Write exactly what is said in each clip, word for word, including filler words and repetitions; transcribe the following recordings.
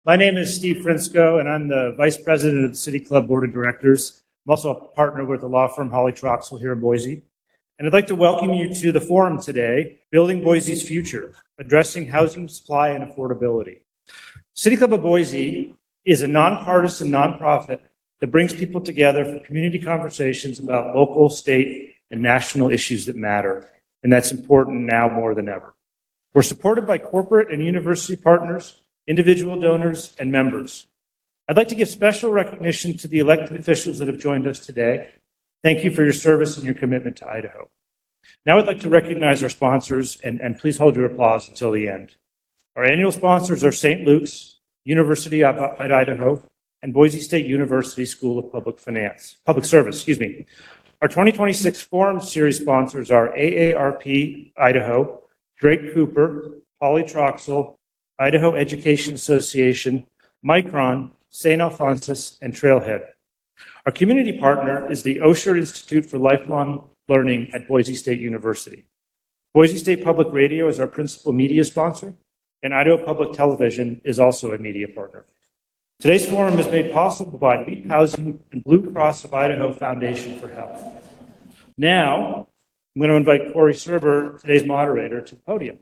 My name is Steve Frisco, and I'm the Vice President of the City Club Board of Directors. I'm also a partner with the law firm Hawley Troxell here in Boise. And I'd like to welcome you to the forum today, Building Boise's Future, Addressing Housing Supply and Affordability. City Club of Boise is a nonpartisan nonprofit that brings people together for community conversations about local, state, and national issues that matter. And that's important now more than ever. We're supported by corporate and university partners, individual donors, and members. I'd like to give special recognition to the elected officials that have joined us today. Thank you for your service and your commitment to Idaho. Now I'd like to recognize our sponsors, and, and please hold your applause until the end. Our annual sponsors are Saint Luke's, University of Idaho, and Boise State University School of Public Finance, Public Service, excuse me. Our twenty twenty-six Forum Series sponsors are A A R P Idaho, Drake Cooper, Hawley Troxell, Idaho Education Association, Micron, Saint Alphonsus, and Trailhead. Our community partner is the Osher Institute for Lifelong Learning at Boise State University. Boise State Public Radio is our principal media sponsor, and Idaho Public Television is also a media partner. Today's forum is made possible by Leap Housing and Blue Cross of Idaho Foundation for Health. Now, I'm going to invite Corey Serber, today's moderator, to the podium.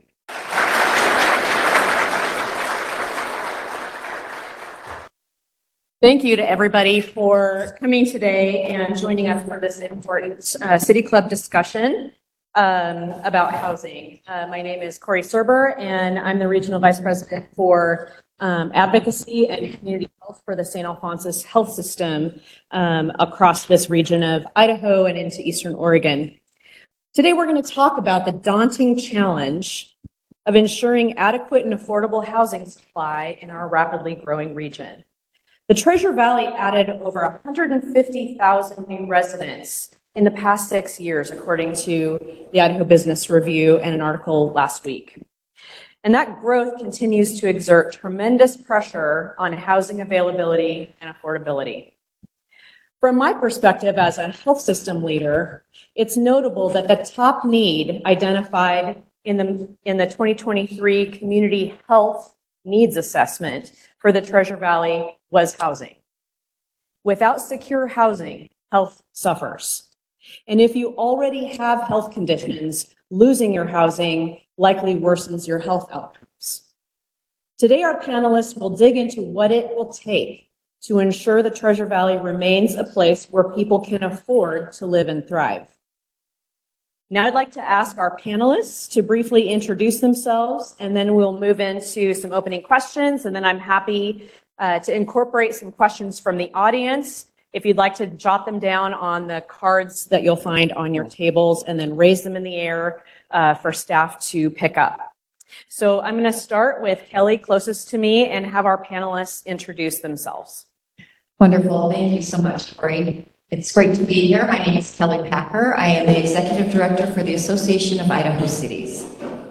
Thank you to everybody for coming today and joining us for this important uh, City Club discussion um, about housing. Uh, my name is Corey Serber, and I'm the Regional Vice President for um, Advocacy and Community Health for the Saint Alphonsus Health System um, across this region of Idaho and into Eastern Oregon. Today, we're going to talk about the daunting challenge of ensuring adequate and affordable housing supply in our rapidly growing region. The Treasure Valley added over one hundred fifty thousand new residents in the past six years, according to the Idaho Business Review and an article last week. And that growth continues to exert tremendous pressure on housing availability and affordability. From my perspective as a health system leader, it's notable that the top need identified in the, in the twenty twenty-three Community Health Needs Assessment for the Treasure Valley was housing. Without secure housing, health suffers. And if you already have health conditions, losing your housing likely worsens your health outcomes. Today, our panelists will dig into what it will take to ensure the Treasure Valley remains a place where people can afford to live and thrive. Now I'd like to ask our panelists to briefly introduce themselves, and then we'll move into some opening questions, and then I'm happy uh, to incorporate some questions from the audience. If you'd like to jot them down on the cards that you'll find on your tables and then raise them in the air uh, for staff to pick up. So I'm going to start with Kelly closest to me and have our panelists introduce themselves. Wonderful. Thank you so much, Corey. It's great to be here. My name is Kelly Packer. I am the Executive Director for the Association of Idaho Cities.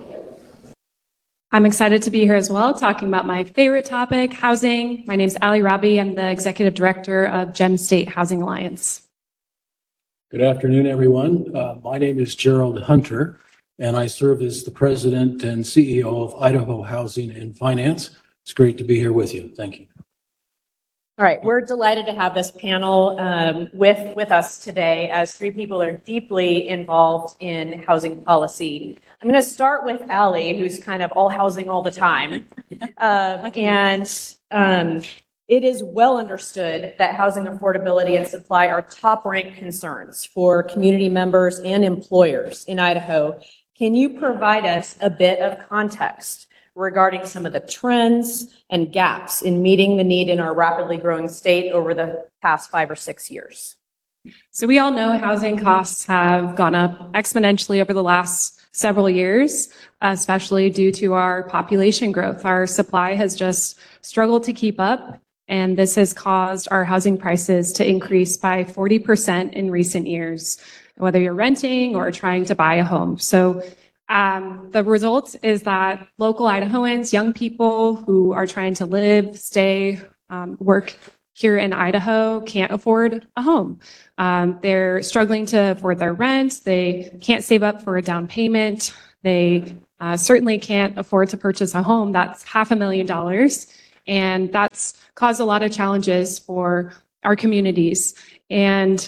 I'm excited to be here as well, talking about my favorite topic, housing. My name is Ali Rabi. I'm the Executive Director of Gem State Housing Alliance. Good afternoon, everyone. Uh, my name is Gerald Hunter, and I serve as the President and C E O of Idaho Housing and Finance. It's great to be here with you. Thank you. All right, we're delighted to have this panel um, with, with us today as three people are deeply involved in housing policy. I'm going to start with Ali, who's kind of all housing all the time. Uh, and um, it is well understood that housing affordability and supply are top-ranked concerns for community members and employers in Idaho. Can you provide us a bit of context regarding some of the trends and gaps in meeting the need in our rapidly growing state over the past five or six years? So we all know housing costs have gone up exponentially over the last several years, especially due to our population growth. Our supply has just struggled to keep up, and this has caused our housing prices to increase by forty percent in recent years, whether you're renting or trying to buy a home. So Um, the result is that local Idahoans, young people who are trying to live, stay, um, work here in Idaho can't afford a home. Um, they're struggling to afford their rent. They can't save up for a down payment. They uh, certainly can't afford to purchase a home that's half a million dollars. And that's caused a lot of challenges for our communities. And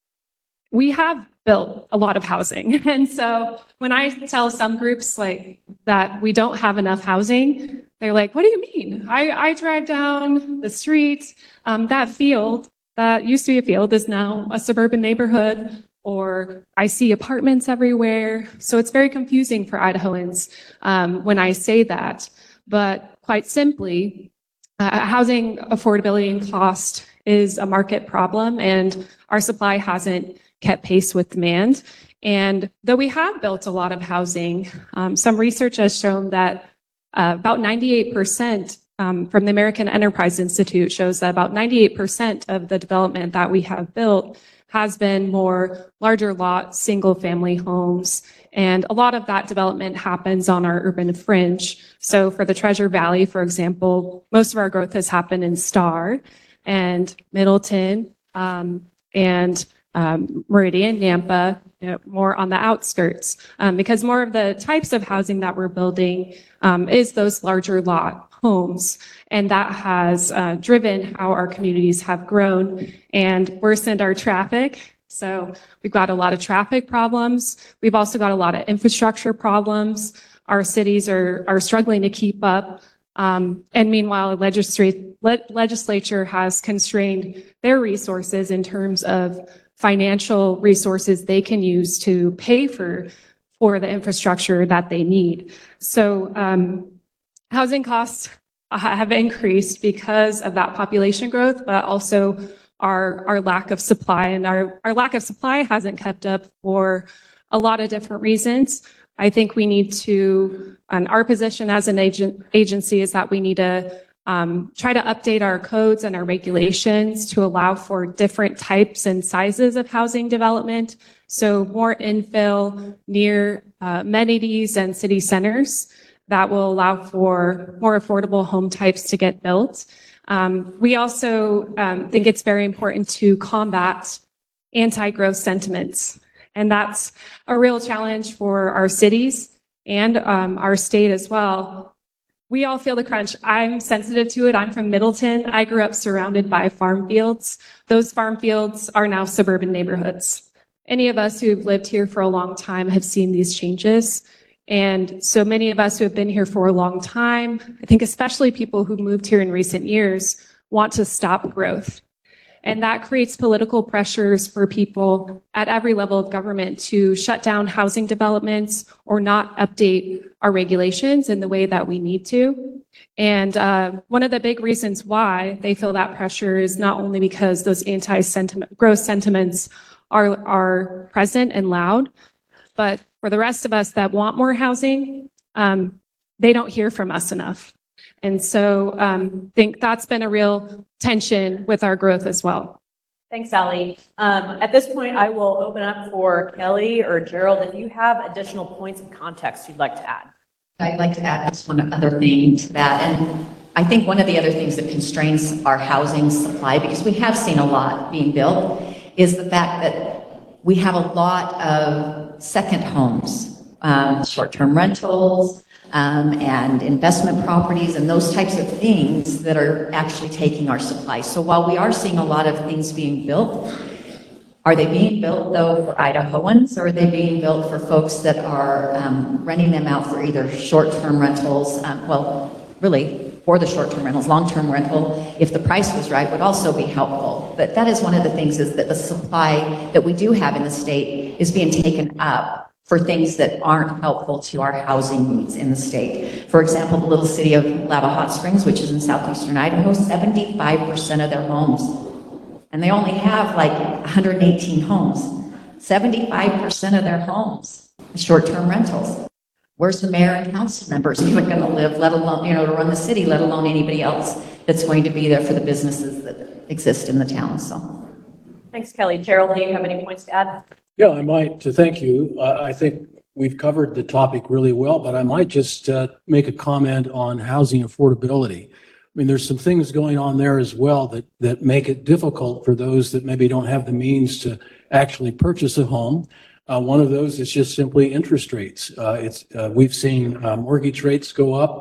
we have built a lot of housing. And so when I tell some groups like that we don't have enough housing, they're like, what do you mean? I, I drive down the street, um, that field that used to be a field is now a suburban neighborhood, or I see apartments everywhere. So it's very confusing for Idahoans um, when I say that. But quite simply, uh, housing affordability and cost is a market problem, and our supply hasn't kept pace with demand. And though we have built a lot of housing, um, some research has shown that uh, about ninety-eight percent um, from the American Enterprise Institute shows that about ninety-eight percent of the development that we have built has been more larger lot, single family homes. And a lot of that development happens on our urban fringe. So for the Treasure Valley, for example, most of our growth has happened in Star and Middleton um, and um, Meridian, Nampa, you know, more on the outskirts, um, because more of the types of housing that we're building um, is those larger lot homes. And that has uh, driven how our communities have grown and worsened our traffic. So we've got a lot of traffic problems. We've also got a lot of infrastructure problems. Our cities are, are struggling to keep up. Um, and meanwhile, the legislat- le- legislature has constrained their resources in terms of financial resources they can use to pay for, for the infrastructure that they need. So um, housing costs have increased because of that population growth, but also our, our lack of supply. And our, our lack of supply hasn't kept up for a lot of different reasons. I think we need to, and our position as an agent, agency is that we need to um, try to update our codes and our regulations to allow for different types and sizes of housing development. So more infill near uh, amenities and city centers that will allow for more affordable home types to get built. Um, we also um, think it's very important to combat anti-growth sentiments. And that's a real challenge for our cities and um, our state as well. We all feel the crunch. I'm sensitive to it. I'm from Middleton. I grew up surrounded by farm fields. Those farm fields are now suburban neighborhoods. Any of us who've lived here for a long time have seen these changes. And so many of us who have been here for a long time, I think especially people who moved here in recent years, want to stop growth. And that creates political pressures for people at every level of government to shut down housing developments or not update our regulations in the way that we need to. And uh, one of the big reasons why they feel that pressure is not only because those anti-sentiment, growth sentiments are, are present and loud, but for the rest of us that want more housing, um, they don't hear from us enough. And so I um, think that's been a real tension with our growth as well. Thanks, Sally. Um, at this point, I will open up for Kelly or Gerald if you have additional points of context you'd like to add. I'd like to add just one other thing to that. And I think one of the other things that constrains our housing supply, because we have seen a lot being built, is the fact that we have a lot of second homes, um, short-term rentals, um, and investment properties and those types of things that are actually taking our supply. So while we are seeing a lot of things being built, are they being built though for Idahoans, or are they being built for folks that are um, renting them out for either short-term rentals, um, well, really for the short-term rentals, long-term rental, if the price was right, would also be helpful. But that is one of the things, is that the supply that we do have in the state is being taken up for things that aren't helpful to our housing needs in the state. For example, the little city of Lava Hot Springs, which is in southeastern Idaho, seventy-five percent of their homes, and they only have like one hundred eighteen homes, seventy-five percent of their homes, short-term rentals. Where's the mayor and council members even going to live, let alone, you know, to run the city, let alone anybody else that's going to be there for the businesses that exist in the town, so. Thanks, Kelly. Gerald, do you have any points to add? Yeah, I might, to thank you. Uh, I think we've covered the topic really well, but I might just uh, make a comment on housing affordability. I mean, there's some things going on there as well that, that make it difficult for those that maybe don't have the means to actually purchase a home. Uh, one of those is just simply interest rates. Uh, it's uh, we've seen uh, mortgage rates go up.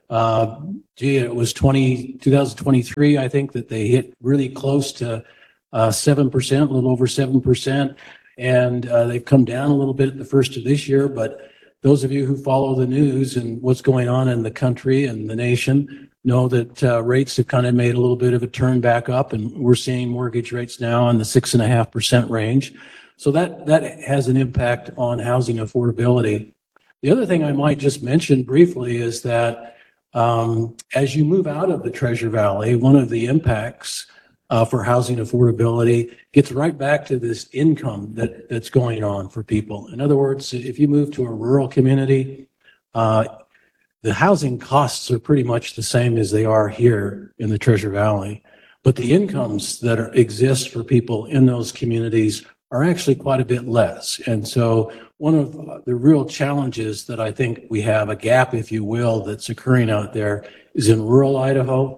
Uh, gee, it was twenty, two thousand twenty-three, I think, that they hit really close to uh, seven percent, a little over seven percent. And uh, they've come down a little bit at the first of this year. But those of you who follow the news and what's going on in the country and the nation know that uh, rates have kind of made a little bit of a turn back up. And we're seeing mortgage rates now in the six and a half percent range. So that, that has an impact on housing affordability. The other thing I might just mention briefly is that um, as you move out of the Treasure Valley, one of the impacts uh, for housing affordability gets right back to this income that, that's going on for people. In other words, if you move to a rural community, uh, the housing costs are pretty much the same as they are here in the Treasure Valley, but the incomes that are, exist for people in those communities are actually quite a bit less. And so one of the real challenges that I think we have, a gap, if you will, that's occurring out there is in rural Idaho,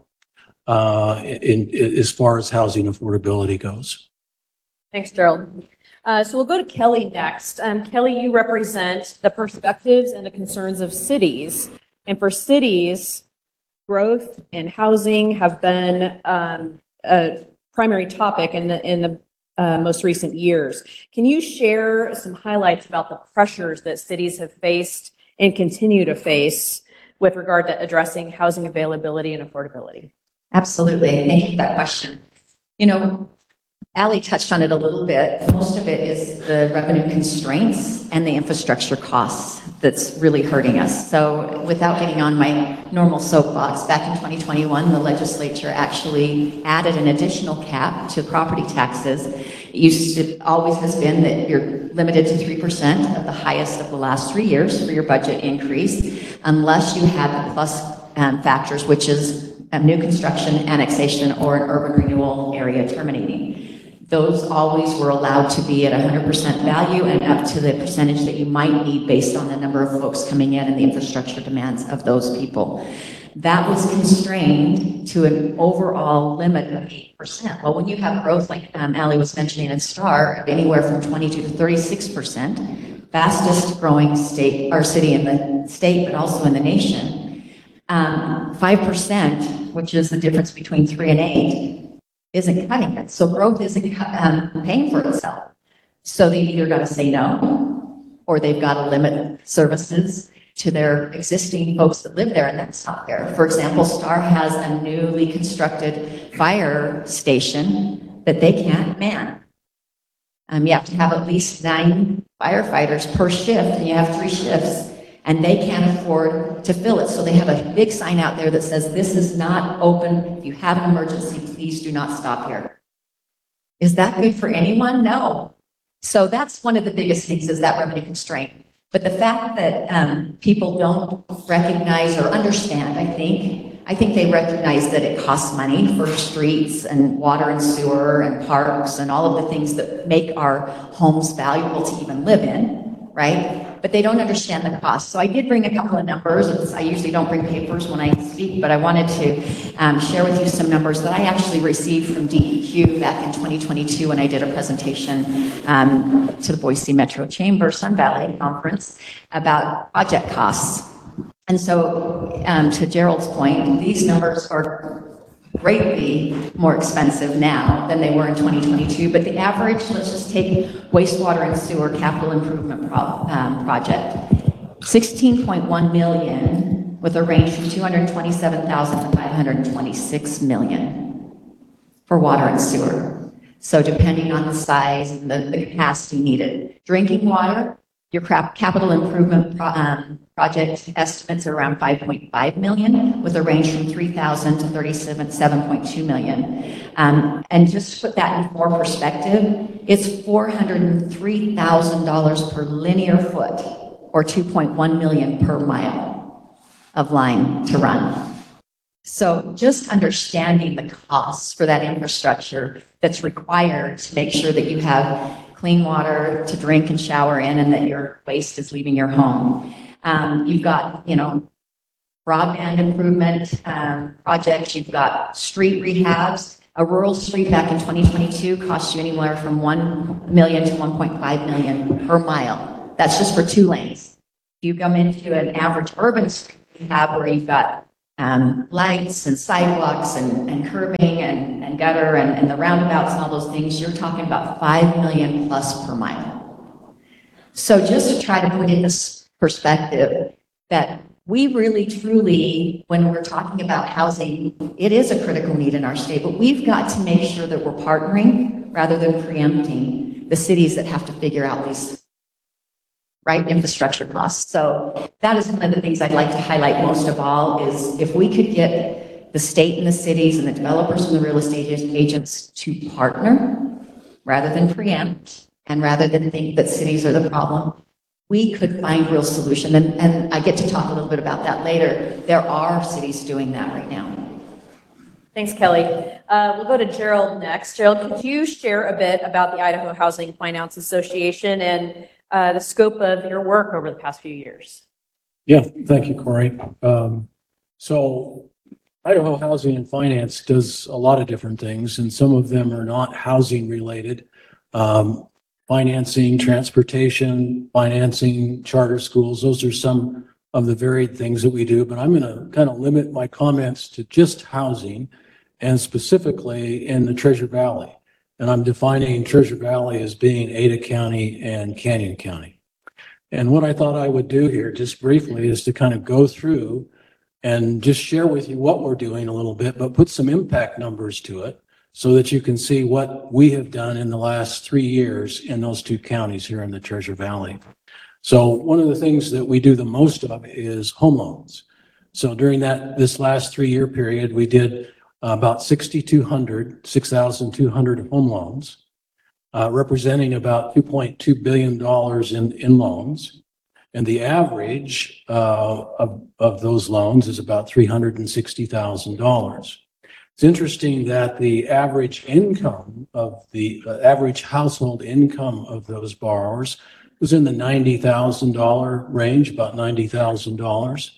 uh, in, in, as far as housing affordability goes. Thanks, Gerald. Uh, so we'll go to Kelly next. Um, Kelly, you represent the perspectives and the concerns of cities. And for cities, growth and housing have been um, a primary topic in the, in the uh, most recent years. Can you share some highlights about the pressures that cities have faced and continue to face with regard to addressing housing availability and affordability? Absolutely. Thank you for that question. You know, Allie touched on it a little bit. Most of it is the revenue constraints and the infrastructure costs that's really hurting us. So without getting on my normal soapbox, back in twenty twenty-one, the legislature actually added an additional cap to property taxes. It used to always has been that you're limited to three percent of the highest of the last three years for your budget increase, unless you have the plus um, factors, which is um, new construction, annexation, or an urban renewal area terminating. Those always were allowed to be at one hundred percent value and up to the percentage that you might need based on the number of folks coming in and the infrastructure demands of those people. That was constrained to an overall limit of eight percent. Well, when you have growth like um, Allie was mentioning in STAR of anywhere from twenty-two to thirty-six percent, fastest growing state or city in the state, but also in the nation, um, five percent, which is the difference between three and eight, isn't cutting it. So growth isn't um, paying for itself. So they either got to say no, or they've got to limit services to their existing folks that live there, and that's not fair. For example, STAR has a newly constructed fire station that they can't man. Um, you have to have at least nine firefighters per shift, and you have three shifts, and they can't afford to fill it. So they have a big sign out there that says, this is not open. If you have an emergency, please do not stop here. Is that good for anyone? No. So that's one of the biggest things, is that revenue constraint. But the fact that um, people don't recognize or understand, I think, I think they recognize that it costs money for streets and water and sewer and parks and all of the things that make our homes valuable to even live in, right? But they don't understand the cost. So I did bring a couple of numbers. I usually don't bring papers when I speak, but I wanted to um, share with you some numbers that I actually received from D E Q back in twenty twenty-two when I did a presentation um, to the Boise Metro Chamber Sun Valley Conference about project costs. And so um, to Gerald's point, these numbers are greatly more expensive now than they were in twenty twenty-two, but the average, let's just take wastewater and sewer capital improvement pro um, project, sixteen point one million with a range from two hundred twenty-seven thousand to five hundred twenty-six million for water and sewer. So depending on the size and the, the capacity needed. Drinking water, your capital improvement pro um, project estimates are around five point five million with a range from three thousand to thirty-seven point two million. Um, and just to put that in more perspective, it's four hundred three thousand dollars per linear foot or two point one million per mile of line to run. So just understanding the costs for that infrastructure that's required to make sure that you have clean water to drink and shower in and that your waste is leaving your home. Um, you've got, you know, broadband improvement um, projects, you've got street rehabs. A rural street back in twenty twenty-two costs you anywhere from one million to one point five million per mile. That's just for two lanes. If you come into an average urban street rehab where you've got um, lights and sidewalks and, and curbing and, and gutter and, and the roundabouts and all those things, you're talking about five million plus per mile. So just to try to put in this perspective that we really truly, when we're talking about housing, it is a critical need in our state, but we've got to make sure that we're partnering rather than preempting the cities that have to figure out these right infrastructure costs. So that is one of the things I'd like to highlight most of all is if we could get the state and the cities and the developers and the real estate agents to partner rather than preempt and rather than think that cities are the problem, we could find real solution. And, and I get to talk a little bit about that later. There are cities doing that right now. Thanks, Kelly. Uh, we'll go to Gerald next. Gerald, could you share a bit about the Idaho Housing Finance Association and uh, the scope of your work over the past few years? Yeah, thank you, Corey. Um, so Idaho Housing and Finance does a lot of different things, and some of them are not housing related. Um, financing, transportation, financing, charter schools, those are some of the varied things that we do, but I'm going to kind of limit my comments to just housing and specifically in the Treasure Valley. And I'm defining Treasure Valley as being Ada County and Canyon County. And what I thought I would do here just briefly is to kind of go through and just share with you what we're doing a little bit, but put some impact numbers to it so that you can see what we have done in the last three years in those two counties here in the Treasure Valley. So one of the things that we do the most of is home loans. So during that, this last three-year period, we did about six thousand two hundred, six thousand two hundred home loans, uh, representing about two point two billion dollars in, in loans. And the average uh, of, of those loans is about three hundred sixty thousand dollars. It's interesting that the average income of the uh, average household income of those borrowers was in the ninety thousand dollars range, about ninety thousand dollars.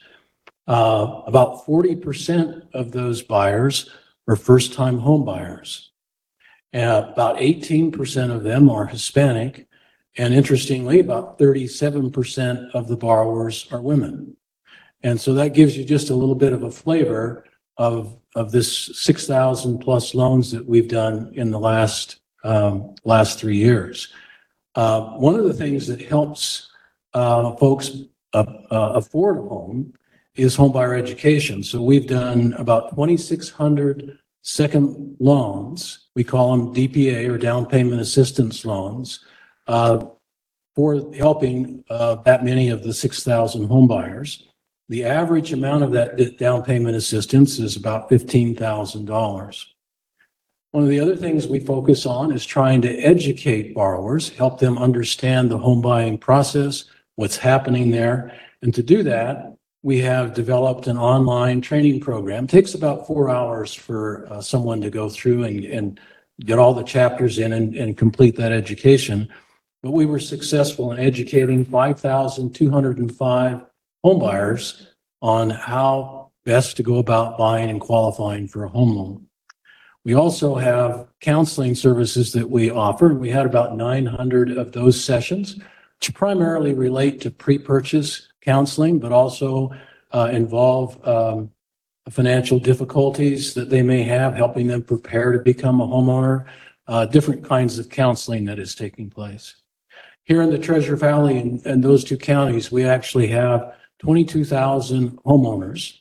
Uh, about forty percent of those buyers are first-time home buyers. Uh, about eighteen percent of them are Hispanic. And interestingly, about thirty-seven percent of the borrowers are women. And so that gives you just a little bit of a flavor of, of this six thousand plus loans that we've done in the last, um, last three years. Uh, one of the things that helps uh, folks uh, uh, afford a home is homebuyer education. So we've done about twenty-six hundred second loans. We call them D P A or down payment assistance loans uh, for helping uh, that many of the six thousand home buyers. The average amount of that down payment assistance is about fifteen thousand dollars. One of the other things we focus on is trying to educate borrowers, help them understand the home buying process, what's happening there. And to do that, we have developed an online training program. It takes about four hours for uh, someone to go through and, and get all the chapters in and, and complete that education. But we were successful in educating five thousand two hundred five home buyers on how best to go about buying and qualifying for a home loan. We also have counseling services that we offer. We had about nine hundred of those sessions, which primarily relate to pre-purchase counseling, but also uh, involve um, financial difficulties that they may have, helping them prepare to become a homeowner, uh, different kinds of counseling that is taking place. Here in the Treasure Valley and, and those two counties, we actually have twenty-two thousand homeowners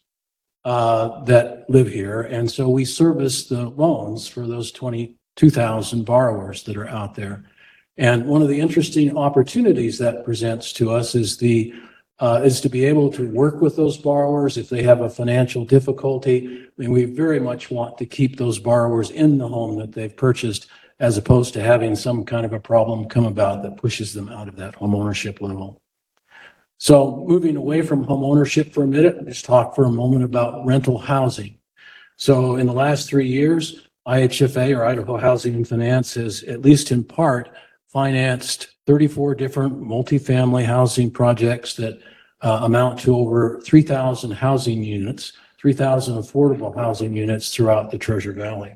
uh, that live here. And so we service the loans for those twenty-two thousand borrowers that are out there. And one of the interesting opportunities that presents to us is the uh, is to be able to work with those borrowers if they have a financial difficulty. I mean, we very much want to keep those borrowers in the home that they've purchased, as opposed to having some kind of a problem come about that pushes them out of that home ownership level. So moving away from home ownership for a minute, let's talk for a moment about rental housing. So in the last three years, I H F A, or Idaho Housing and Finance, has, at least in part, financed thirty-four different multifamily housing projects that uh, amount to over three thousand housing units, three thousand affordable housing units throughout the Treasure Valley.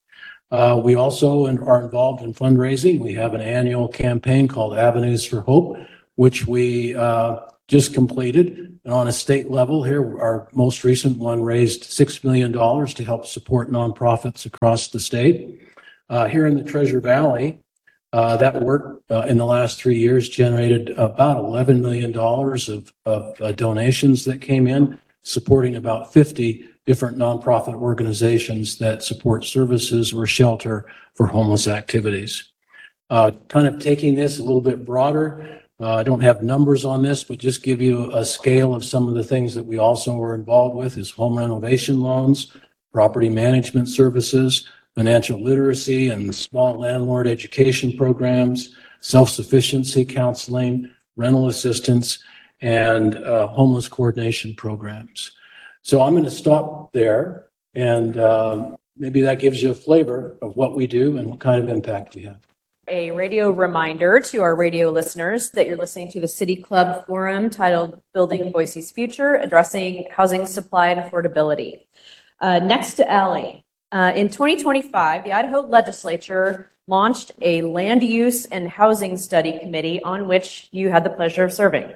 Uh, we also are involved in fundraising. We have an annual campaign called Avenues for Hope, which we uh, just completed. And on a state level here, our most recent one raised six million dollars to help support nonprofits across the state. Uh, here in the Treasure Valley, uh, that work uh, in the last three years generated about eleven million dollars of, of uh, donations that came in, supporting about fifty different nonprofit organizations that support services or shelter for homeless activities. Uh, kind of taking this a little bit broader, uh, I don't have numbers on this, but just give you a scale of some of the things that we also were involved with is home renovation loans, property management services, financial literacy and small landlord education programs, self-sufficiency counseling, rental assistance, and uh, homeless coordination programs. So I'm going to stop there, and uh, maybe that gives you a flavor of what we do and what kind of impact we have. A radio reminder to our radio listeners that you're listening to the City Club Forum titled Building Boise's Future, Addressing Housing Supply and Affordability. Uh, next to Ally, uh, in twenty twenty-five, the Idaho Legislature launched a Land Use and Housing Study Committee on which you had the pleasure of serving.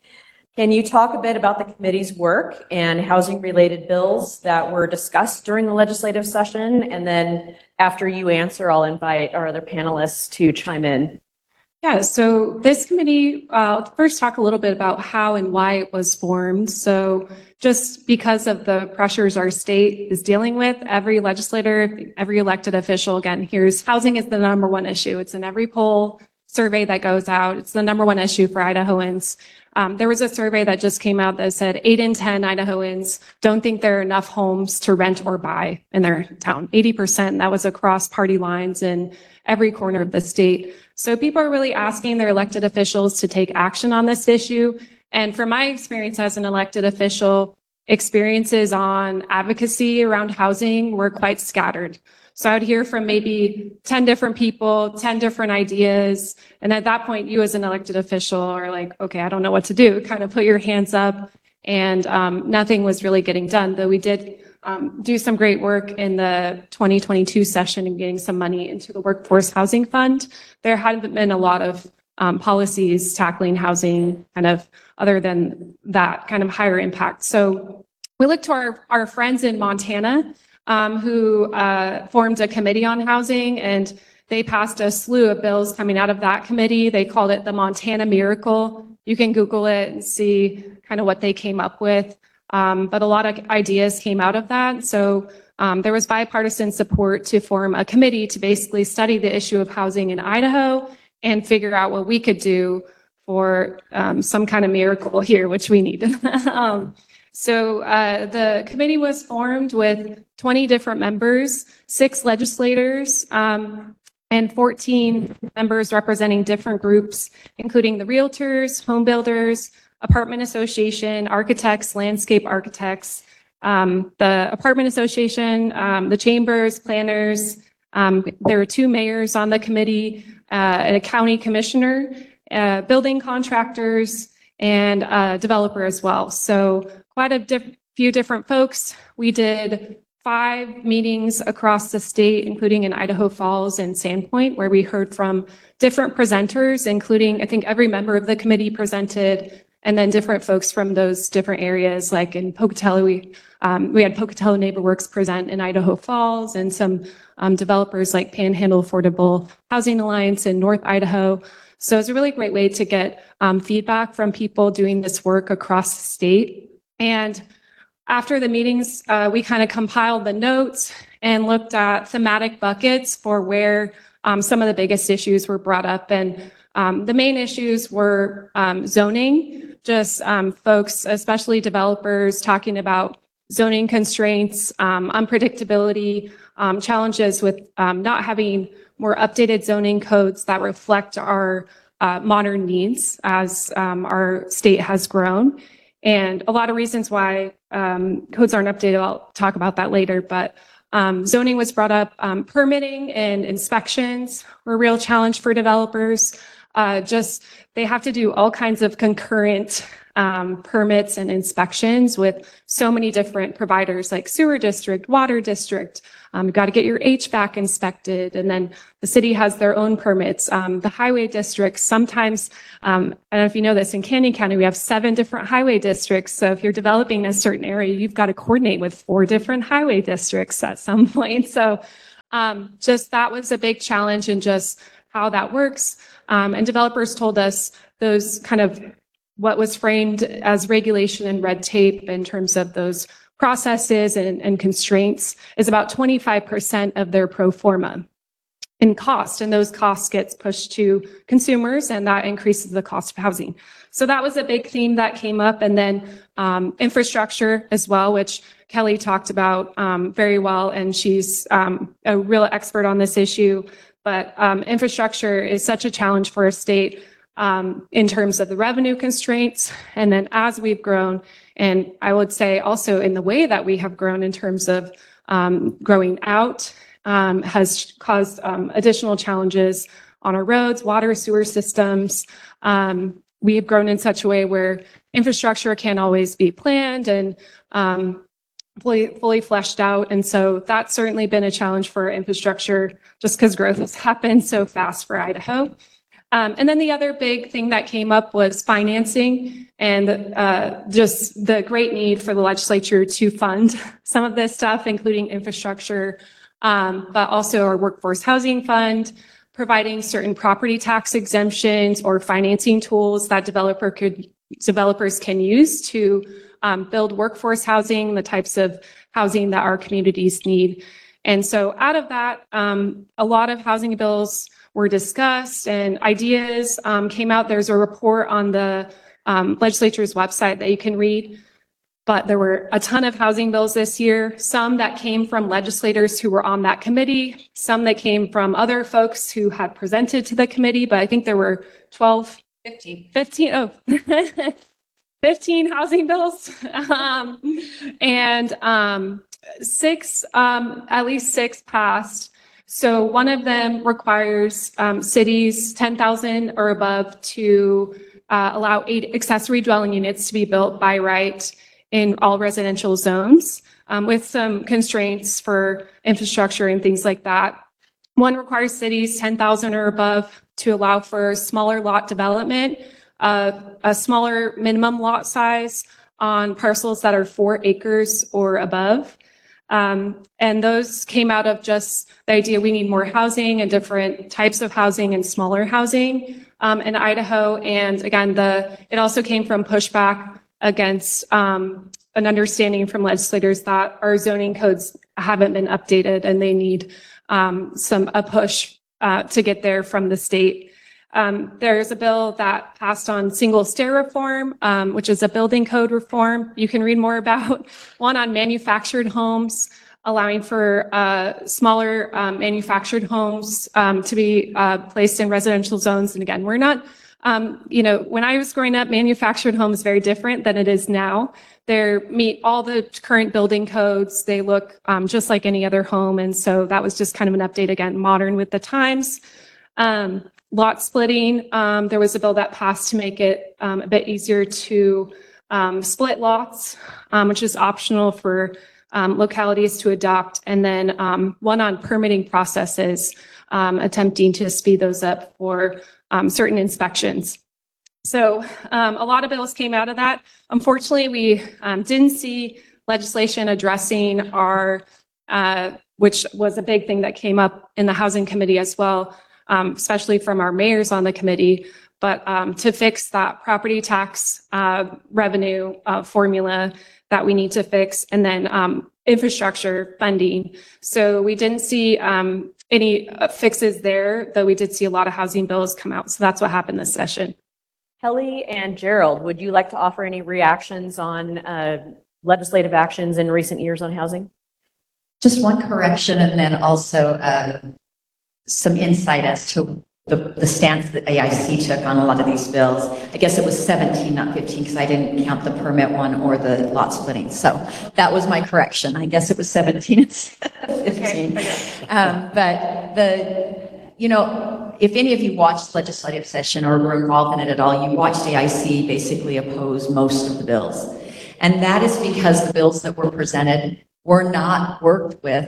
Can you talk a bit about the committee's work and housing-related bills that were discussed during the legislative session? And then after you answer, I'll invite our other panelists to chime in. Yeah, so this committee, uh, I'll first talk a little bit about how and why it was formed. So just because of the pressures our state is dealing with, every legislator, every elected official, again, here's housing is the number one issue. It's in every poll survey that goes out. It's the number one issue for Idahoans. Um, there was a survey that just came out that said eight in ten Idahoans don't think there are enough homes to rent or buy in their town. eighty percent, that was across party lines in every corner of the state. So people are really asking their elected officials to take action on this issue. And from my experience as an elected official, experiences on advocacy around housing were quite scattered. So I would hear from maybe ten different people, ten different ideas. And at that point, you as an elected official are like, okay, I don't know what to do. Kind of put your hands up. And um, nothing was really getting done, though we did um, do some great work in the twenty twenty-two session and getting some money into the Workforce Housing Fund. There hadn't been a lot of um, policies tackling housing kind of other than that kind of higher impact. So we looked to our, our friends in Montana um, who uh, formed a committee on housing, and they passed a slew of bills coming out of that committee. They called it the Montana Miracle. You can Google it and see kind of what they came up with. Um, but a lot of ideas came out of that. So um, there was bipartisan support to form a committee to basically study the issue of housing in Idaho and figure out what we could do for um, some kind of miracle here, which we need. um, so uh, the committee was formed with twenty different members, six legislators, um, and fourteen members representing different groups, including the realtors, home builders, apartment association, architects, landscape architects, um, the apartment association, um, the chambers, planners. Um, there were two mayors on the committee, uh, and a county commissioner, uh, building contractors, and a developer as well. So quite a diff few different folks. We did five meetings across the state, including in Idaho Falls and Sandpoint, where we heard from different presenters, including, I think every member of the committee presented, and then different folks from those different areas, like in Pocatello, we, um, we had Pocatello NeighborWorks present in Idaho Falls, and some um, developers like Panhandle Affordable Housing Alliance in North Idaho. So it's a really great way to get um, feedback from people doing this work across the state. And after the meetings, uh, we kind of compiled the notes and looked at thematic buckets for where um, some of the biggest issues were brought up. And um, the main issues were um, zoning, just um, folks, especially developers, talking about zoning constraints, um, unpredictability, um, challenges with um, not having more updated zoning codes that reflect our uh, modern needs as um, our state has grown. And a lot of reasons why um, codes aren't updated, I'll talk about that later, but um, zoning was brought up. Um, permitting and inspections were a real challenge for developers. uh, just, they have to do all kinds of concurrent um, permits and inspections with so many different providers like sewer district, water district. Um, you've got to get your H V A C inspected, and then the city has their own permits. Um, the highway districts, sometimes, um, I don't know if you know this, in Canyon County, we have seven different highway districts. So if you're developing a certain area, you've got to coordinate with four different highway districts at some point. So um, just that was a big challenge in just how that works. Um, and developers told us those kind of what was framed as regulation and red tape in terms of those processes and, and constraints is about twenty-five percent of their pro forma in cost. And those costs gets pushed to consumers, and that increases the cost of housing. So that was a big theme that came up. And then um, infrastructure as well, which Kelly talked about um, very well. And she's um, a real expert on this issue. But um, infrastructure is such a challenge for a state um, in terms of the revenue constraints. And then as we've grown, and I would say also in the way that we have grown in terms of um, growing out, um, has caused um, additional challenges on our roads, water, sewer systems. Um, we have grown in such a way where infrastructure can't always be planned and um, fully, fully fleshed out. And so that's certainly been a challenge for infrastructure just because growth has happened so fast for Idaho. Um, and then the other big thing that came up was financing and uh, just the great need for the legislature to fund some of this stuff, including infrastructure, um, but also our workforce housing fund, providing certain property tax exemptions or financing tools that developer could developers can use to um, build workforce housing, the types of housing that our communities need. And so out of that, um, a lot of housing bills were discussed and ideas um, came out. There's a report on the um, legislature's website that you can read, but there were a ton of housing bills this year, some that came from legislators who were on that committee, some that came from other folks who had presented to the committee, but I think there were twelve, fifteen. fifteen, oh, fifteen housing bills. um, and um, six, um, at least six passed. So one of them requires um, cities ten thousand or above to uh, allow eight accessory dwelling units to be built by right in all residential zones um, with some constraints for infrastructure and things like that. One requires cities ten thousand or above to allow for smaller lot development, uh, a smaller minimum lot size on parcels that are four acres or above. Um, and those came out of just the idea we need more housing and different types of housing and smaller housing um, in Idaho. And again, the it also came from pushback against um, an understanding from legislators that our zoning codes haven't been updated and they need um, some a push uh, to get there from the state. Um, there's a bill that passed on single stair reform, um, which is a building code reform. You can read more about one on manufactured homes, allowing for uh, smaller um, manufactured homes um, to be uh, placed in residential zones. And again, we're not, um, you know, when I was growing up, manufactured homes is very different than it is now. They meet all the current building codes. They look um, just like any other home. And so that was just kind of an update, again, modern with the times. Um, Lot splitting, um, there was a bill that passed to make it um, a bit easier to um, split lots, um, which is optional for um, localities to adopt. And then um, one on permitting processes, um, attempting to speed those up for um, certain inspections. So um, a lot of bills came out of that. Unfortunately, we um, didn't see legislation addressing our, uh, which was a big thing that came up in the Housing Committee as well, Um, especially from our mayors on the committee, but um, to fix that property tax uh, revenue uh, formula that we need to fix, and then um, infrastructure funding. So we didn't see um, any uh, fixes there, though we did see a lot of housing bills come out. So that's what happened this session. Kelly and Gerald, would you like to offer any reactions on uh, legislative actions in recent years on housing? Just one correction, and then also uh, some insight as to the, the stance that A I C took on a lot of these bills. I guess it was seventeen, not fifteen, because I didn't count the permit one or the lot splitting. So that was my correction. I guess it was seventeen instead of fifteen. Um, but the, you know, if any of you watched legislative session or were involved in it at all, you watched A I C basically oppose most of the bills. And that is because the bills that were presented were not worked with.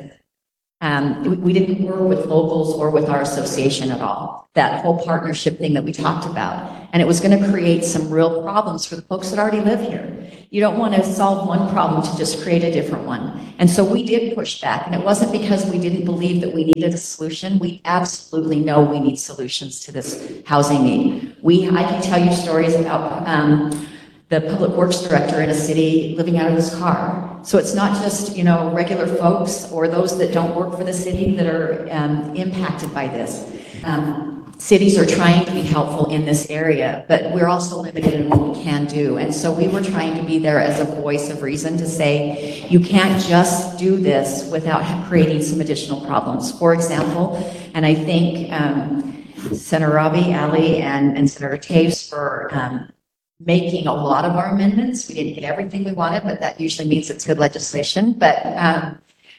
Um, we, we didn't work with locals or with our association at all. That whole partnership thing that we talked about. And it was going to create some real problems for the folks that already live here. You don't want to solve one problem to just create a different one. And so we did push back. And it wasn't because we didn't believe that we needed a solution. We absolutely know we need solutions to this housing need. We, I can tell you stories about um, the public works director in a city living out of his car. So it's not just, you know, regular folks or those that don't work for the city that are um, impacted by this. Um, cities are trying to be helpful in this area, but we're also limited in what we can do. And so we were trying to be there as a voice of reason to say, you can't just do this without creating some additional problems. For example, and I think um, Senator Robbie, Ali, and, and Senator Taves for um, making a lot of our amendments. We didn't get everything we wanted, but that usually means it's good legislation. But um,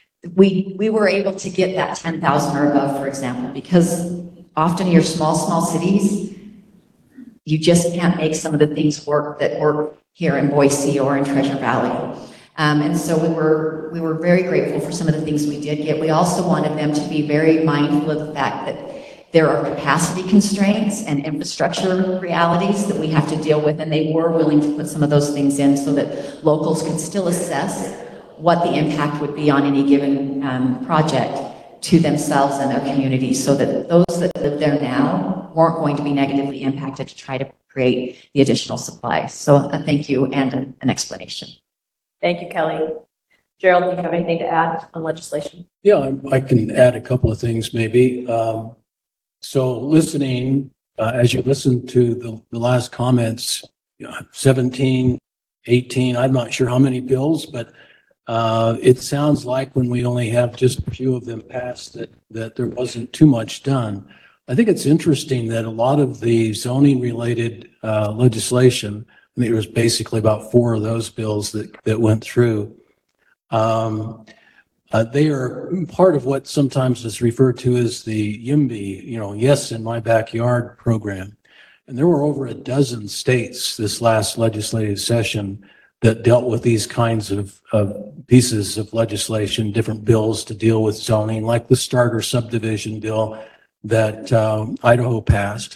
we we were able to get that ten thousand or above, for example, because often your small, small cities, you just can't make some of the things work that work here in Boise or in Treasure Valley. Um, and so we were we were very grateful for some of the things we did get. We also wanted them to be very mindful of the fact that there are capacity constraints and infrastructure realities that we have to deal with, and they were willing to put some of those things in so that locals could still assess what the impact would be on any given um, project to themselves and their communities, so that those that live there now weren't going to be negatively impacted to try to create the additional supply. So a thank you and an, an explanation. Thank you, Kelly. Gerald, do you have anything to add on legislation? Yeah, I I can add a couple of things maybe. Um, So listening, uh, as you listen to the, the last comments, you know, seventeen, eighteen, I'm not sure how many bills, but uh, it sounds like when we only have just a few of them passed that, that there wasn't too much done. I think it's interesting that a lot of the zoning related uh, legislation, I think there was basically about four of those bills that, that went through. Um, Uh, they are part of what sometimes is referred to as the YIMBY, you know, Yes in My Backyard program. And there were over a dozen states this last legislative session that dealt with these kinds of, of pieces of legislation, different bills to deal with zoning, like the starter subdivision bill that um, Idaho passed.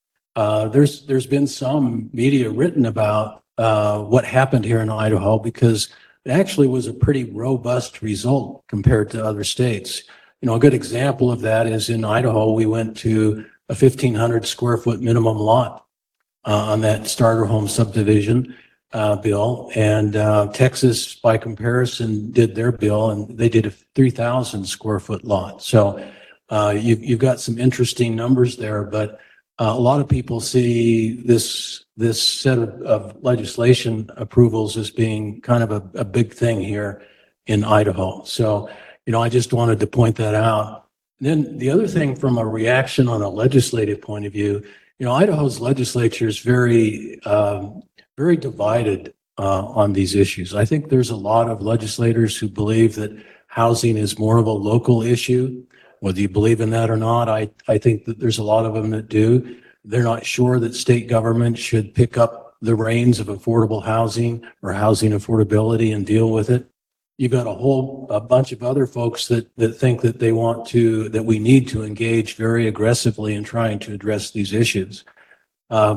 Uh, there's there's been some media written about uh, what happened here in Idaho, because it actually was a pretty robust result compared to other states. You know, a good example of that is in Idaho, we went to a fifteen hundred square foot minimum lot uh, on that starter home subdivision uh, bill. And uh, Texas, by comparison, did their bill, and they did a three thousand square foot lot. So uh, you, you've got some interesting numbers there, but uh, a lot of people see this this set of, of legislation approvals as being kind of a, a big thing here in Idaho. So, you know, I just wanted to point that out. And then the other thing from a reaction on a legislative point of view, you know, Idaho's legislature is very, um, very divided uh, on these issues. I think there's a lot of legislators who believe that housing is more of a local issue. Whether you believe in that or not, I, I think that there's a lot of them that do. They're not sure that state government should pick up the reins of affordable housing or housing affordability and deal with it. You've got a whole a bunch of other folks that, that think that they want to, that we need to engage very aggressively in trying to address these issues. Um,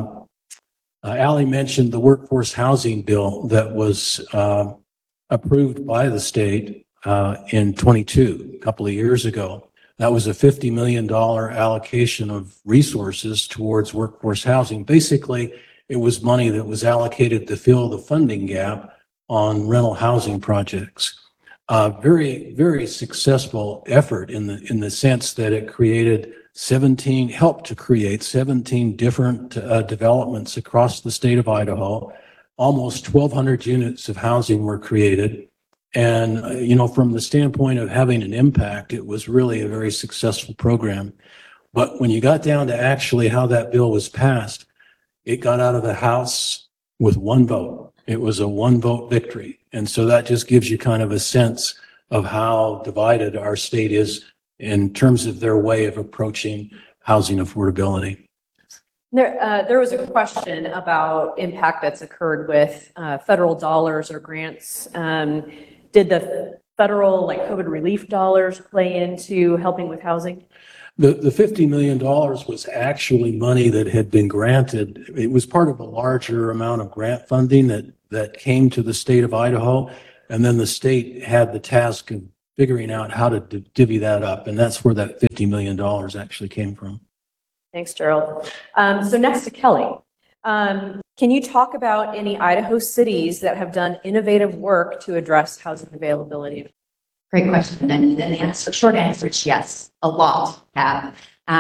uh, Ali mentioned the workforce housing bill that was uh, approved by the state uh, in twenty-two, a couple of years ago. That was a fifty million dollars allocation of resources towards workforce housing. Basically, it was money that was allocated to fill the funding gap on rental housing projects. Uh, very, very successful effort in the in the sense that it created seventeen, helped to create seventeen different uh, developments across the state of Idaho. Almost twelve hundred units of housing were created. And, uh, you know, from the standpoint of having an impact, it was really a very successful program. But when you got down to actually how that bill was passed, it got out of the House with one vote. It was a one vote victory. And so that just gives you kind of a sense of how divided our state is in terms of their way of approaching housing affordability. There, uh, there was a question about impact that's occurred with uh, federal dollars or grants. Um, did the federal, like COVID relief dollars, play into helping with housing? The, the fifty million dollars was actually money that had been granted. It was part of a larger amount of grant funding that, that came to the state of Idaho. And then the state had the task of figuring out how to divvy that up. And that's where that fifty million dollars actually came from. Thanks, Gerald. Um, so next to Kelly, um, can you talk about any Idaho cities that have done innovative work to address housing availability? Great question. And the answer, short answer is yes, a lot have.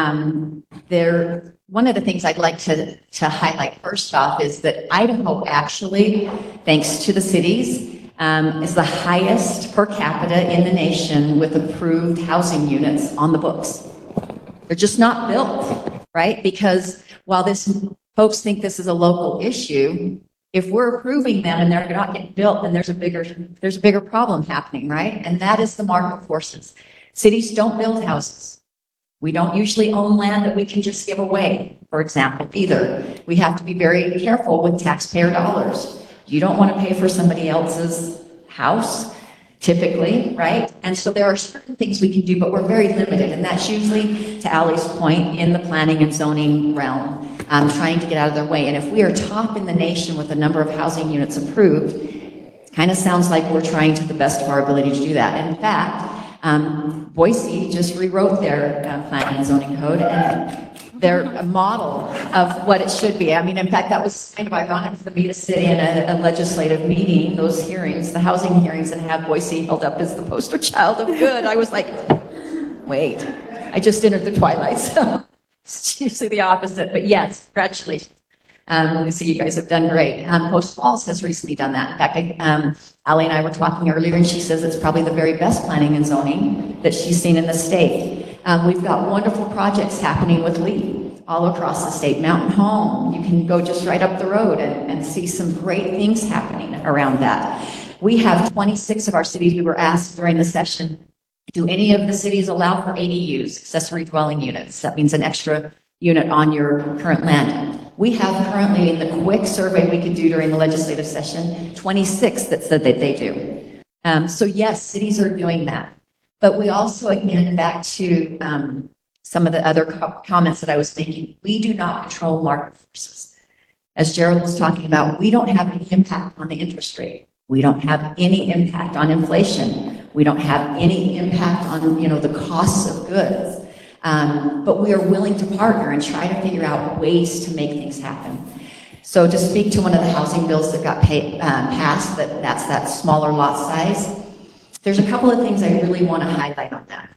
Um, there, one of the things I'd like to, to highlight first off is that Idaho actually, thanks to the cities, um, is the highest per capita in the nation with approved housing units on the books. They're just not built, right? Because while this, folks think this is a local issue, if we're approving them and they're not getting built, then there's a bigger, there's a bigger problem happening, right? And that is the market forces. Cities don't build houses. We don't usually own land that we can just give away, for example, either. We have to be very careful with taxpayer dollars. You don't want to pay for somebody else's house, typically, right? And so there are certain things we can do, but we're very limited. And that's usually, to Ally's point, in the planning and zoning realm, um, trying to get out of their way. And if we are top in the nation with the number of housing units approved, it kind of sounds like we're trying to the best of our ability to do that. And in fact, um, Boise just rewrote their uh, planning and zoning code, and they're a model of what it should be. I mean, in fact, that was kind of ironic for me to sit in a, a legislative meeting, those hearings, the housing hearings, and have Boise held up as the poster child of good. I was like, wait, I just entered the twilight zone. It's usually the opposite, but yes, congratulations. Um, we see you guys have done great. Um, Post Falls has recently done that. In fact, I, um, Ally and I were talking earlier, and she says it's probably the very best planning and zoning that she's seen in the state. Um, we've got wonderful projects happening with Lee all across the state. Mountain Home, you can go just right up the road and, and see some great things happening around that. We have twenty-six of our cities. We were asked during the session, do any of the cities allow for A D Us, accessory dwelling units? That means an extra unit on your current land. We have currently, in the quick survey we could do during the legislative session, twenty-six that said that they do. Um, so yes, cities are doing that. But we also, again, back to um, some of the other co- comments that I was making, we do not control market forces. As Gerald was talking about, we don't have any impact on the interest rate. We don't have any impact on inflation. We don't have any impact on, you know, the costs of goods. Um, but we are willing to partner and try to figure out ways to make things happen. So to speak to one of the housing bills that got paid, um, passed, that that's that smaller lot size, there's a couple of things I really want to highlight on that.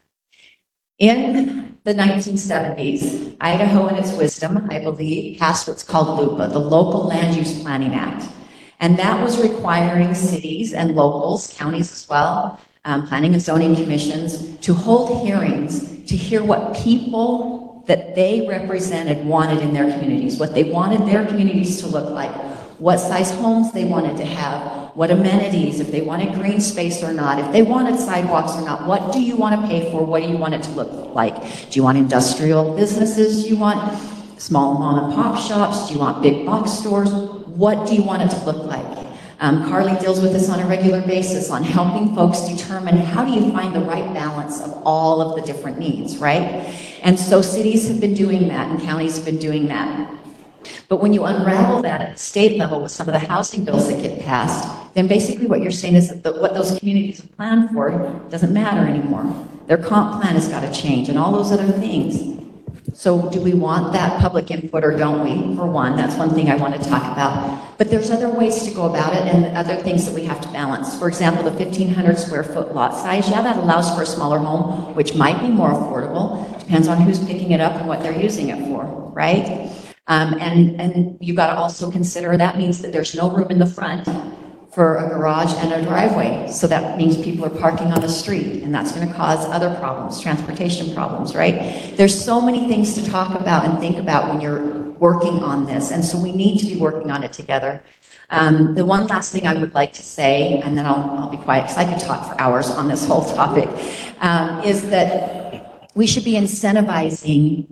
In the nineteen seventies, Idaho in its wisdom, I believe, passed what's called LUPA, the Local Land Use Planning Act. And that was requiring cities and locals, counties as well, um, planning and zoning commissions, to hold hearings to hear what people that they represented wanted in their communities, what they wanted their communities to look like, what size homes they wanted to have, what amenities, if they wanted green space or not, if they wanted sidewalks or not, what do you want to pay for, what do you want it to look like? Do you want industrial businesses? Do you want small mom and pop shops? Do you want big box stores? What do you want it to look like? Um, Carly deals with this on a regular basis on helping folks determine how do you find the right balance of all of the different needs, right? And so cities have been doing that and counties have been doing that. But when you unravel that at the state level with some of the housing bills that get passed, then basically what you're saying is that the, what those communities have planned for doesn't matter anymore. Their comp plan has got to change and all those other things. So do we want that public input or don't we? For one, that's one thing I want to talk about. But there's other ways to go about it and other things that we have to balance. For example, the fifteen hundred square foot lot size, yeah, that allows for a smaller home, which might be more affordable. Depends on who's picking it up and what they're using it for, right? Um, and, and you got to also consider that means that there's no room in the front for a garage and a driveway. So that means people are parking on the street, and that's going to cause other problems, transportation problems, right? There's so many things to talk about and think about when you're working on this. And so we need to be working on it together. Um, the one last thing I would like to say, and then I'll, I'll be quiet because I could talk for hours on this whole topic, um, is that we should be incentivizing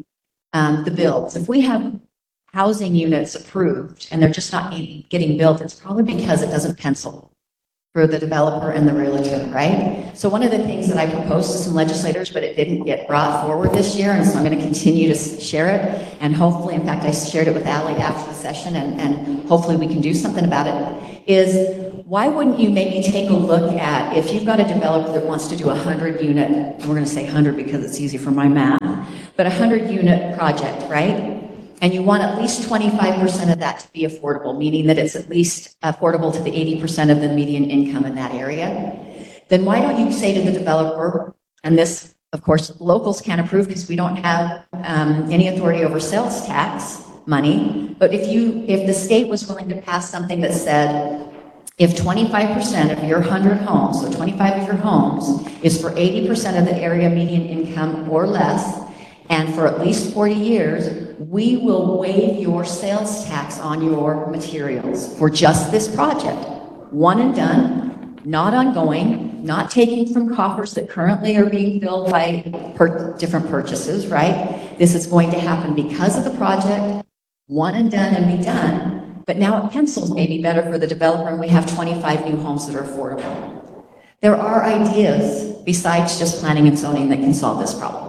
um, the builds. If we have housing units approved and they're just not getting built, it's probably because it doesn't pencil for the developer and the realtor, right? So one of the things that I proposed to some legislators, but it didn't get brought forward this year, and so I'm going to continue to share it, and hopefully, in fact, I shared it with Ally after the session, and, and hopefully we can do something about it, is why wouldn't you maybe take a look at, if you've got a developer that wants to do a hundred unit, and we're going to say hundred because it's easy for my math, but a hundred unit project, right? And you want at least twenty-five percent of that to be affordable, meaning that it's at least affordable to the eighty percent of the median income in that area, then why don't you say to the developer, and this, of course, locals can't approve because we don't have um, any authority over sales tax money, but if you, if the state was willing to pass something that said, if twenty-five percent of your one hundred homes, so twenty-five of your homes, is for eighty percent of the area median income or less, and for at least forty years, we will waive your sales tax on your materials for just this project. One and done, not ongoing, not taking from coffers that currently are being filled by per different purchases, right? This is going to happen because of the project, one and done and be done. But now it pencils maybe better for the developer, and we have twenty-five new homes that are affordable. There are ideas besides just planning and zoning that can solve this problem.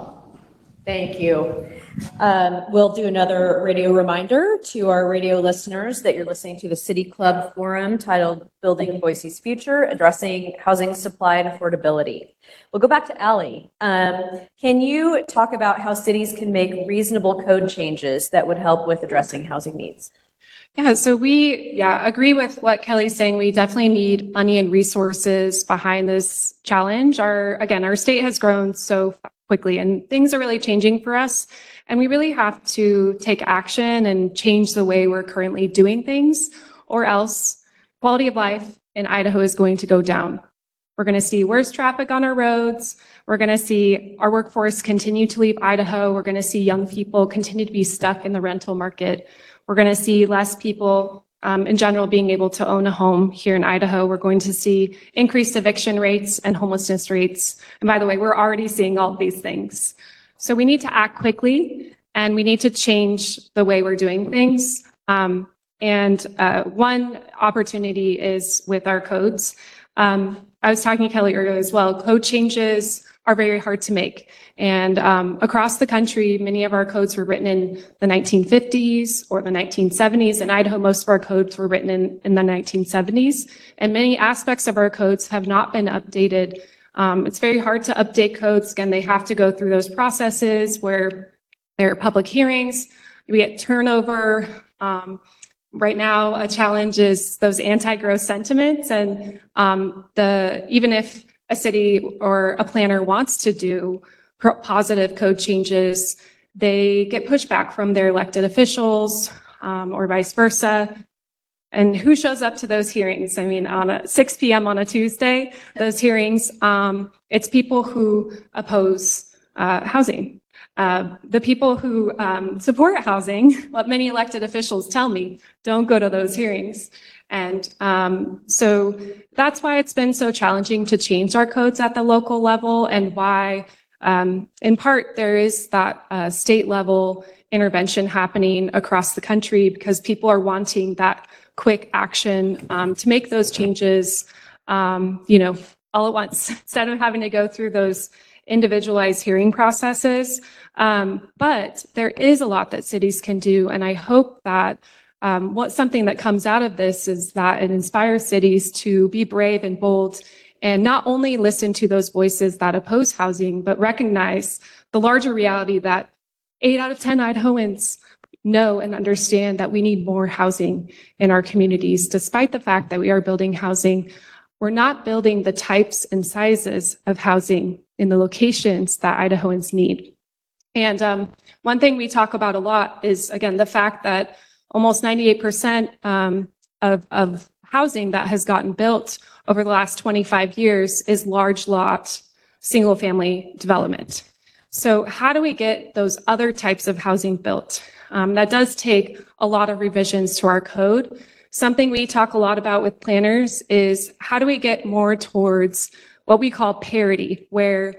Thank you. Um, we'll do another radio reminder to our radio listeners that you're listening to the City Club Forum titled Building Boise's Future, Addressing Housing Supply and Affordability. We'll go back to Ally. Um, can you talk about how cities can make reasonable code changes that would help with addressing housing needs? Yeah, so we, yeah, agree with what Kelly's saying. We definitely need money and resources behind this challenge. Our, again, our state has grown so quickly and things are really changing for us. And we really have to take action and change the way we're currently doing things, or else quality of life in Idaho is going to go down. We're going to see worse traffic on our roads. We're going to see our workforce continue to leave Idaho. We're going to see young people continue to be stuck in the rental market. We're going to see less people um, in general being able to own a home here in Idaho. We're going to see increased eviction rates and homelessness rates. And by the way, we're already seeing all of these things. So we need to act quickly and we need to change the way we're doing things. Um, and uh, one opportunity is with our codes. Um, I was talking to Kelly earlier as well. Code changes are very hard to make. And um, across the country, many of our codes were written in the nineteen fifties or the nineteen seventies. In Idaho, most of our codes were written in, in the nineteen seventies. And many aspects of our codes have not been updated. Um, it's very hard to update codes. Again, they have to go through those processes where there are public hearings, we get turnover. Um, right now, a challenge is those anti-growth sentiments. And um, the even if a city or a planner wants to do positive code changes, they get pushback from their elected officials um, or vice versa. And who shows up to those hearings? I mean, on a six p m on a Tuesday, those hearings, um, it's people who oppose uh, housing. Uh, the people who um, support housing, what many elected officials tell me, don't go to those hearings. And um, so that's why it's been so challenging to change our codes at the local level, and why, um, in part, there is that uh, state level intervention happening across the country, because people are wanting that quick action um, to make those changes, um, you know, all at once, instead of having to go through those individualized hearing processes. Um, but there is a lot that cities can do, and I hope that um, what something that comes out of this is that it inspires cities to be brave and bold, and not only listen to those voices that oppose housing, but recognize the larger reality that eight out of ten Idahoans know and understand that we need more housing in our communities. Despite the fact that we are building housing, we're not building the types and sizes of housing in the locations that Idahoans need. And um, one thing we talk about a lot is, again, the fact that almost ninety-eight percent um, of, of housing that has gotten built over the last twenty-five years is large lot, single family development. So how do we get those other types of housing built? Um, that does take a lot of revisions to our code. Something we talk a lot about with planners is how do we get more towards what we call parity, where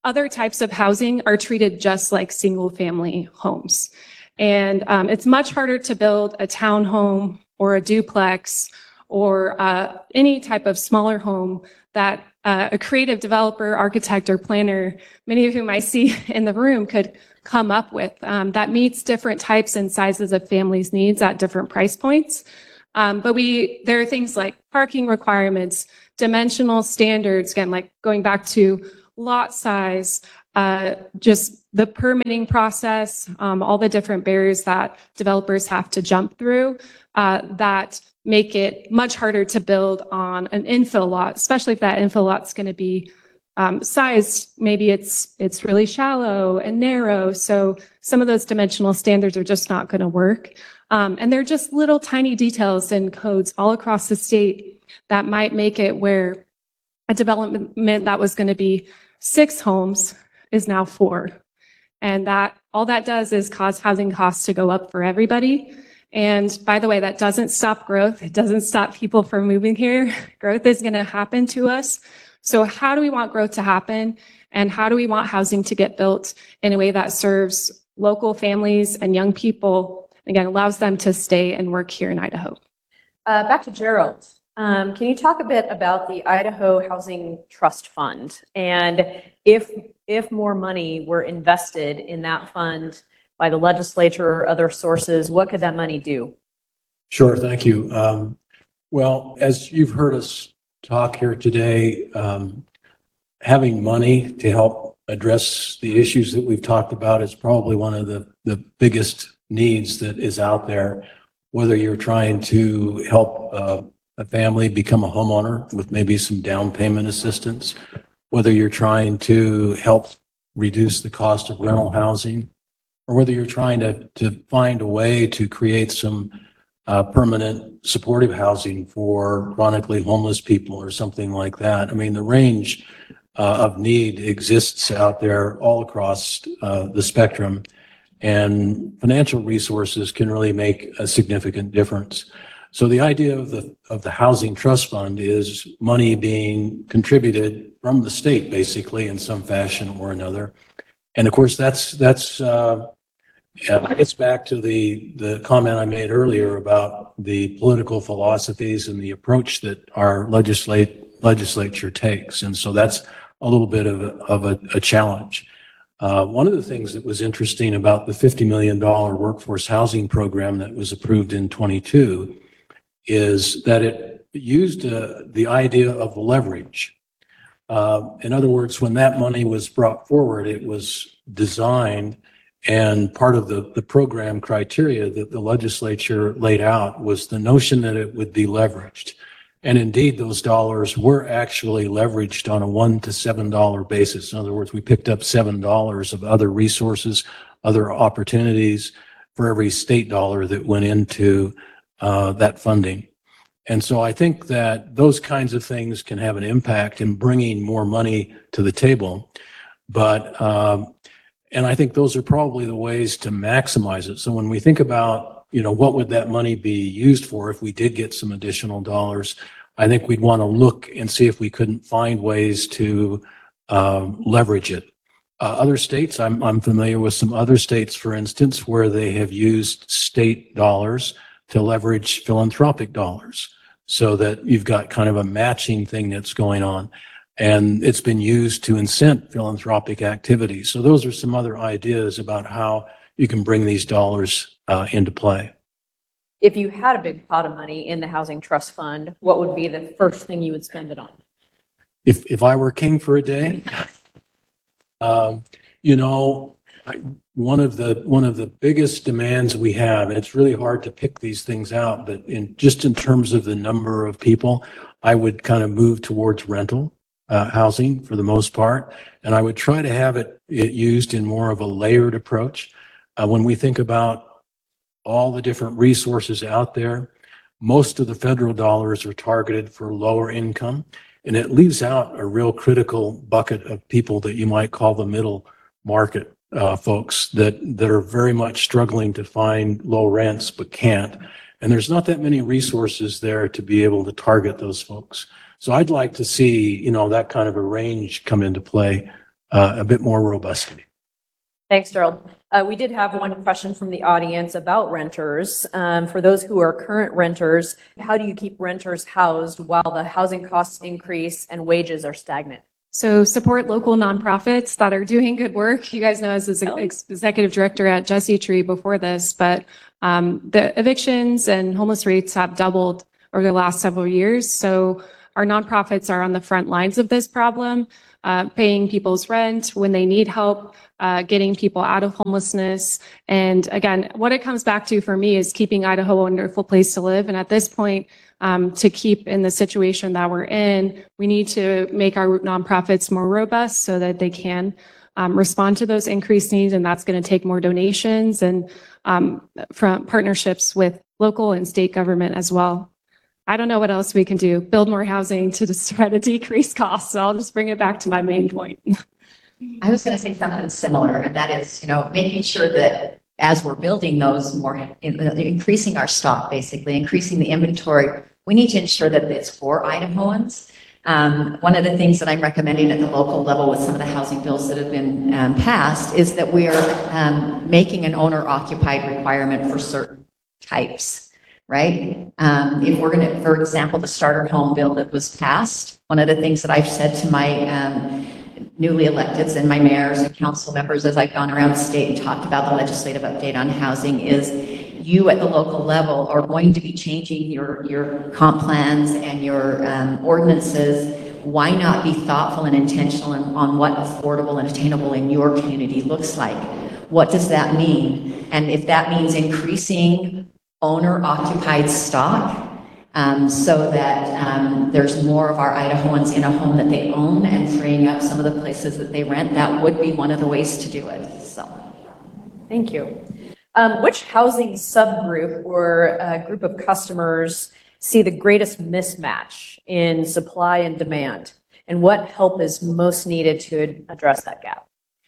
other types of housing are treated just like single-family homes. And um, it's much harder to build a townhome or a duplex or uh, any type of smaller home that uh, a creative developer, architect, or planner, many of whom I see in the room, could come up with um, that meets different types and sizes of families' needs at different price points. Um, but we, there are things like parking requirements, dimensional standards, again, like going back to lot size, uh, just the permitting process, um, all the different barriers that developers have to jump through uh, that make it much harder to build on an infill lot, especially if that infill lot's going to be um, sized. Maybe it's it's really shallow and narrow, so some of those dimensional standards are just not going to work. Um, and they're just little tiny details in codes all across the state that might make it where a development that was going to be six homes is now four. And that all that does is cause housing costs to go up for everybody. And by the way, that doesn't stop growth. It doesn't stop people from moving here. Growth is going to happen to us. So how do we want growth to happen? And how do we want housing to get built in a way that serves local families and young people, again, allows them to stay and work here in Idaho? Uh, back to Gerald. Um, can you talk a bit about the Idaho Housing Trust Fund? And if, if more money were invested in that fund by the legislature or other sources, what could that money do? Sure, thank you. Um, well, as you've heard us talk here today, um, having money to help address the issues that we've talked about is probably one of the, the biggest needs that is out there, whether you're trying to help uh, a family become a homeowner with maybe some down payment assistance, whether you're trying to help reduce the cost of rental housing, or whether you're trying to, to find a way to create some uh, permanent supportive housing for chronically homeless people or something like that. I mean, the range uh, of need exists out there all across uh, the spectrum, and financial resources can really make a significant difference. So the idea of the of the Housing Trust Fund is money being contributed from the state, basically, in some fashion or another. And of course, that's that's uh, it gets back to the the comment I made earlier about the political philosophies and the approach that our legislate legislature takes. And so that's a little bit of a, of a, a challenge. Uh, one of the things that was interesting about the fifty million dollars workforce housing program that was approved in twenty-two is that it used uh, the idea of leverage. Uh, in other words, when that money was brought forward, it was designed, and part of the, the program criteria that the legislature laid out was the notion that it would be leveraged. And indeed, those dollars were actually leveraged on a one to seven dollar basis. In other words, we picked up seven dollars of other resources, other opportunities for every state dollar that went into uh, that funding. And so I think that those kinds of things can have an impact in bringing more money to the table. But, um, and I think those are probably the ways to maximize it. So when we think about, you know, what would that money be used for if we did get some additional dollars, I think we'd want to look and see if we couldn't find ways to um, leverage it. Uh, other states, I'm, I'm familiar with some other states, for instance, where they have used state dollars to leverage philanthropic dollars so that you've got kind of a matching thing that's going on. And it's been used to incent philanthropic activities. So those are some other ideas about how you can bring these dollars uh, into play. If you had a big pot of money in the Housing Trust Fund, what would be the first thing you would spend it on? If, if I were king for a day, um, you know, I, one of the one of the biggest demands we have, and it's really hard to pick these things out, but in just in terms of the number of people, I would kind of move towards rental uh, housing for the most part, and I would try to have it, it used in more of a layered approach. Uh, when we think about all the different resources out there, most of the federal dollars are targeted for lower income, and it leaves out a real critical bucket of people that you might call the middle market. Uh, folks that, that are very much struggling to find low rents but can't. And there's not that many resources there to be able to target those folks. So I'd like to see, you know, that kind of a range come into play uh, a bit more robustly. Thanks, Gerald. Uh, we did have one question from the audience about renters. Um, for those who are current renters, how do you keep renters housed while the housing costs increase and wages are stagnant? So support local nonprofits that are doing good work. You guys know as an ex- executive director at Jesse Tree before this, but um, the evictions and homeless rates have doubled over the last several years. So our nonprofits are on the front lines of this problem, uh, paying people's rent when they need help, uh, getting people out of homelessness. And again, what it comes back to for me is keeping Idaho a wonderful place to live. And at this point, um, to keep in the situation that we're in, we need to make our nonprofits more robust so that they can um, respond to those increased needs. And that's going to take more donations and um, from partnerships with local and state government as well. I don't know what else we can do. Build more housing to just try to decrease costs. So I'll just bring it back to my main point. I was going to say something similar, and that is, you know, making sure that as we're building those more, increasing our stock, basically, increasing the inventory, we need to ensure that it's for Idahoans. Um, one of the things that I'm recommending at the local level with some of the housing bills that have been um, passed is that we are um, making an owner-occupied requirement for certain types. Right? Um, if we're going to, for example, the starter home bill that was passed, one of the things that I've said to my um, newly electeds and my mayors and council members as I've gone around the state and talked about the legislative update on housing is you at the local level are going to be changing your, your comp plans and your um, ordinances. Why not be thoughtful and intentional on, on what affordable and attainable in your community looks like? What does that mean? And if that means increasing owner-occupied stock um, so that um, there's more of our Idahoans in a home that they own and freeing up some of the places that they rent, that would be one of the ways to do it. So, Thank you. Um, which housing subgroup or uh, group of customers see the greatest mismatch in supply and demand? And what help is most needed to address that gap?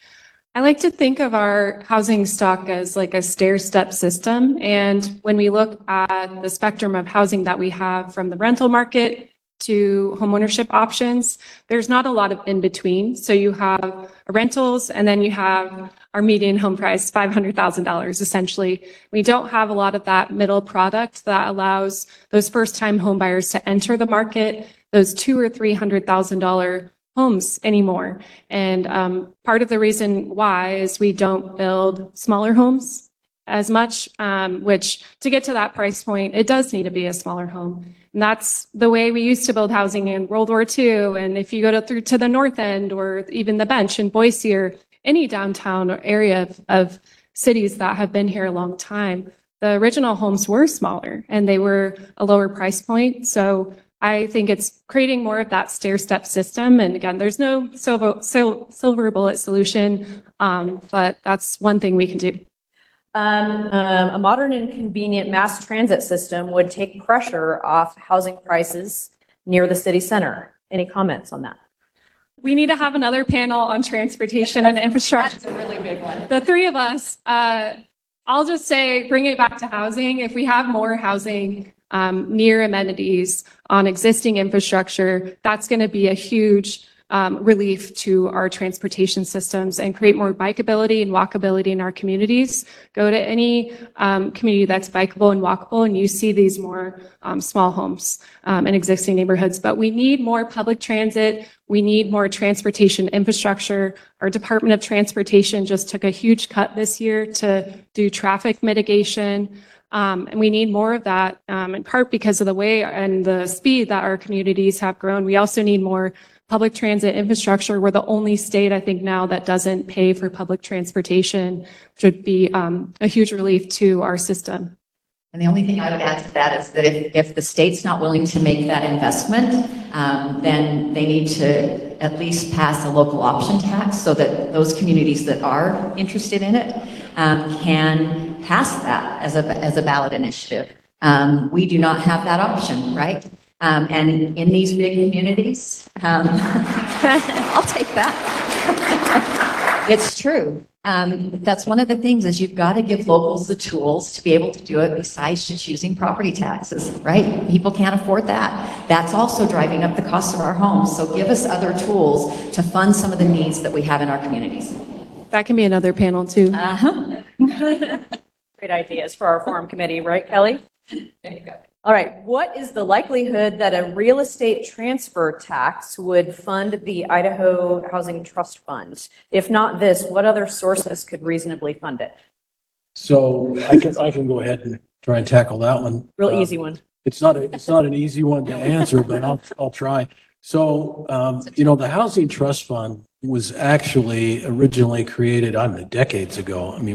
I like to think of our housing stock as like a stair-step system. And when we look at the spectrum of housing that we have from the rental market to homeownership options, there's not a lot of in between. So you have rentals and then you have our median home price, five hundred thousand dollars essentially. We don't have a lot of that middle product that allows those first-time home buyers to enter the market, those two or three hundred thousand dollar homes anymore. And um, part of the reason why is we don't build smaller homes as much, um, which to get to that price point, it does need to be a smaller home. And that's the way we used to build housing in World War Two. And if you go to, through to the North End or even the Bench in Boise or any downtown or area of, of cities that have been here a long time, the original homes were smaller and they were a lower price point. So I think it's creating more of that stair-step system. And again, there's no silver, sil- silver bullet solution, um, but that's one thing we can do. Um, um, a modern and convenient mass transit system would take pressure off housing prices near the city center. Any comments on that? We need to have another panel on transportation and infrastructure. that's a really big one. The three of us, uh, I'll just say, bring it back to housing. If we have more housing um, near amenities on existing infrastructure, that's going to be a huge um, relief to our transportation systems and create more bikeability and walkability in our communities. Go to any um, community that's bikeable and walkable, and you see these more um, small homes um, in existing neighborhoods. But we need more public transit. We need more transportation infrastructure. Our Department of Transportation just took a huge cut this year to do traffic mitigation. Um, and we need more of that, um, in part because of the way and the speed that our communities have grown. We also need more public transit infrastructure. We're the only state, I think, now that doesn't pay for public transportation, which would be um, a huge relief to our system. And the only thing I would add to that is that if, if the state's not willing to make that investment, um, then they need to at least pass a local option tax so that those communities that are interested in it um, can pass that as a, as a ballot initiative. Um, we do not have that option, right? Um, and in, in these big communities, um, I'll take that. It's true. Um, that's one of the things is you've got to give locals the tools to be able to do it besides just using property taxes, right? People can't afford that. That's also driving up the cost of our homes. So give us other tools to fund some of the needs that we have in our communities. That can be another panel too. Uh-huh. Great ideas for our forum committee, right, Kelly? There you go. All right, what is the likelihood that a real estate transfer tax would fund the Idaho Housing Trust Fund? If not this, what other sources could reasonably fund it? So I can, I can go ahead and try and tackle that one. Real Uh, easy one. It's not, a it's not an easy one to answer, but I'll, I'll try. So, um, you know, the Housing Trust Fund was actually originally created, I don't know, decades ago. I mean,